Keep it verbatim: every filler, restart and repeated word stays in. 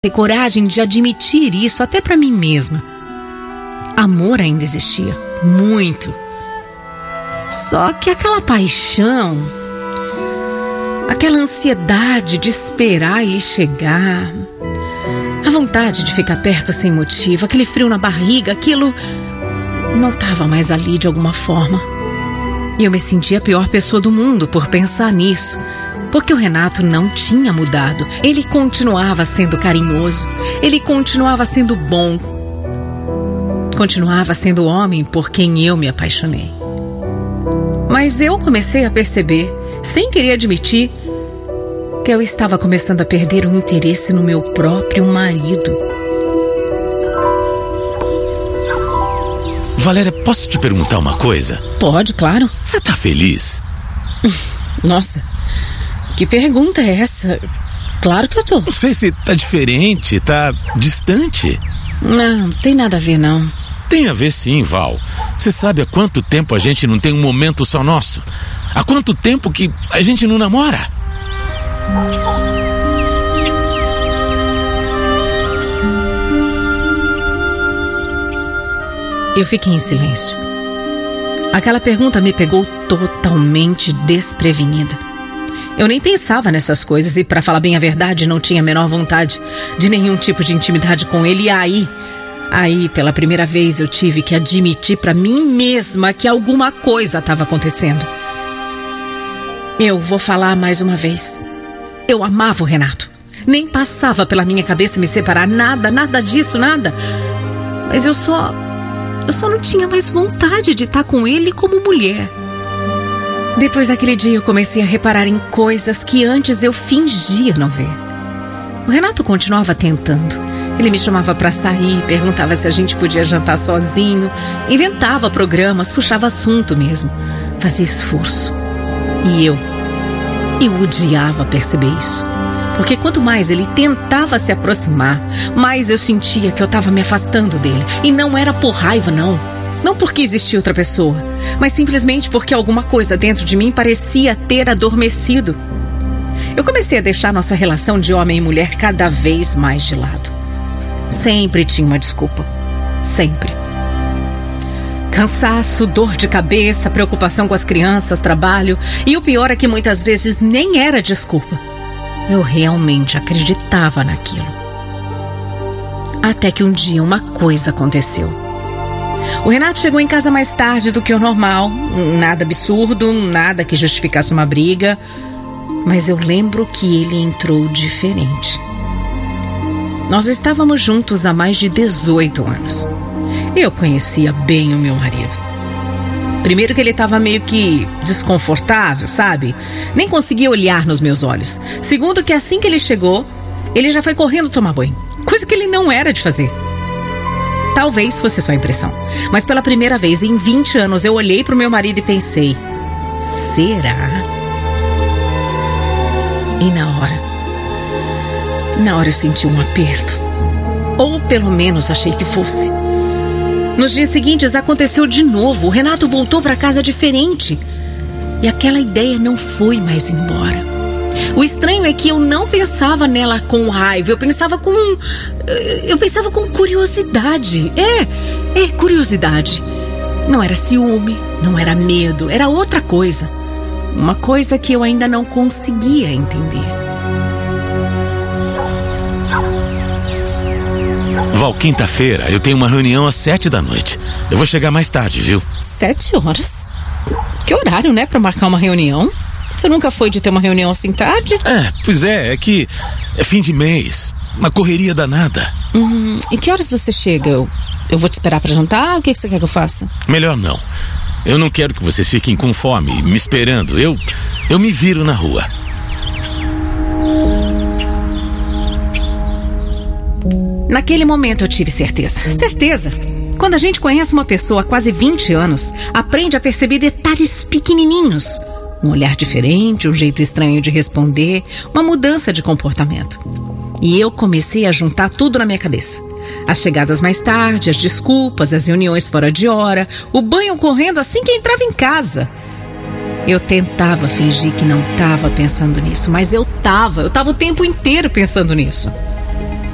ter coragem de admitir isso até para mim mesma. Amor ainda existia, muito. Só que aquela paixão, aquela ansiedade de esperar ele chegar, a vontade de ficar perto sem motivo, aquele frio na barriga, aquilo não estava mais ali de alguma forma. E eu me sentia a pior pessoa do mundo por pensar nisso. Porque o Renato não tinha mudado. Ele continuava sendo carinhoso. Ele continuava sendo bom. Continuava sendo o homem por quem eu me apaixonei. Mas eu comecei a perceber, sem querer admitir, que eu estava começando a perder o interesse no meu próprio marido. Valéria, posso te perguntar uma coisa? Pode, claro. Você tá feliz? Nossa, que pergunta é essa? Claro que eu tô. Não sei se tá diferente, tá distante. Não, tem nada a ver, não. Tem a ver sim, Val. Você sabe há quanto tempo a gente não tem um momento só nosso? Há quanto tempo que a gente não namora? Eu fiquei em silêncio. Aquela pergunta me pegou totalmente desprevenida. Eu nem pensava nessas coisas e, para falar bem a verdade, não tinha a menor vontade de nenhum tipo de intimidade com ele. E aí, aí, pela primeira vez, eu tive que admitir para mim mesma que alguma coisa estava acontecendo. Eu vou falar mais uma vez. Eu amava o Renato. Nem passava pela minha cabeça me separar, nada, nada disso, nada. Mas eu só... Eu só não tinha mais vontade de estar com ele como mulher. Depois daquele dia eu comecei a reparar em coisas que antes eu fingia não ver. O Renato continuava tentando. Ele me chamava pra sair, perguntava se a gente podia jantar sozinho, inventava programas, puxava assunto mesmo. Fazia esforço. E eu, eu odiava perceber isso. Porque quanto mais ele tentava se aproximar, mais eu sentia que eu estava me afastando dele. E não era por raiva, não. Não porque existia outra pessoa, mas simplesmente porque alguma coisa dentro de mim parecia ter adormecido. Eu comecei a deixar nossa relação de homem e mulher cada vez mais de lado. Sempre tinha uma desculpa. Sempre. Cansaço, dor de cabeça, preocupação com as crianças, trabalho. E o pior é que muitas vezes nem era desculpa. Eu realmente acreditava naquilo. Até que um dia uma coisa aconteceu. O Renato chegou em casa mais tarde do que o normal. Nada absurdo, nada que justificasse uma briga. Mas eu lembro que ele entrou diferente. Nós estávamos juntos há mais de dezoito anos. Eu conhecia bem o meu marido. Primeiro que ele estava meio que desconfortável, sabe? Nem conseguia olhar nos meus olhos. Segundo que assim que ele chegou, ele já foi correndo tomar banho. Coisa que ele não era de fazer. Talvez fosse só impressão. Mas pela primeira vez em vinte anos eu olhei pro meu marido e pensei: será? E na hora, na hora eu senti um aperto. Ou pelo menos achei que fosse. Nos dias seguintes aconteceu de novo. O Renato voltou para casa diferente. E aquela ideia não foi mais embora. O estranho é que eu não pensava nela com raiva. Eu pensava com... Eu pensava com curiosidade. É, é curiosidade. Não era ciúme, não era medo. Era outra coisa. Uma coisa que eu ainda não conseguia entender. Val, quinta-feira eu tenho uma reunião às sete da noite. Eu vou chegar mais tarde, viu? Sete horas? Que horário, né, pra marcar uma reunião? Você nunca foi de ter uma reunião assim tarde? É, pois é, é que é fim de mês. Uma correria danada. Hum, e que horas você chega? Eu, eu vou te esperar pra jantar? O que, que você quer que eu faça? Melhor não. Eu não quero que vocês fiquem com fome, me esperando. Eu, eu me viro na rua. Naquele momento eu tive certeza. Certeza. Quando a gente conhece uma pessoa há quase vinte anos, aprende a perceber detalhes pequenininhos. Um olhar diferente, um jeito estranho de responder, uma mudança de comportamento. E eu comecei a juntar tudo na minha cabeça. As chegadas mais tarde, as desculpas, as reuniões fora de hora, o banho correndo assim que entrava em casa. Eu tentava fingir que não estava pensando nisso, mas eu estava, eu estava o tempo inteiro pensando nisso.